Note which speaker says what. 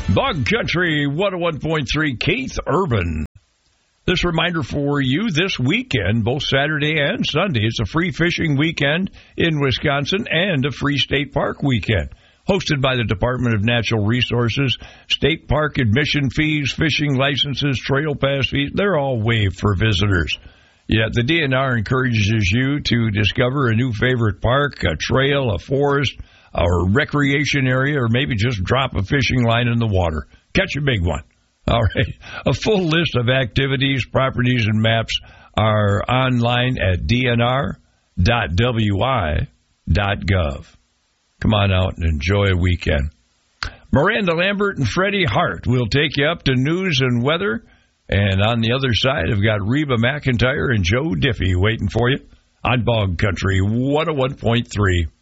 Speaker 1: Bug Country 101.3, Keith Urban. This reminder for you this weekend, both Saturday and Sunday, it's a free fishing weekend in Wisconsin and a free state park weekend. Hosted by the Department of Natural Resources, state park admission fees, fishing licenses, trail pass fees, they're all waived for visitors. Yet the DNR encourages you to discover a new favorite park, a trail, a forest, or recreation area, or maybe just drop a fishing line in the water. Catch a big one. All right. A full list of activities, properties, and maps are online at dnr.wi.gov. Come on out and enjoy a weekend. Miranda Lambert and Freddie Hart will take you up to news and weather. And on the other side, I've got Reba McEntire and Joe Diffie waiting for you on Bog Country 101.3.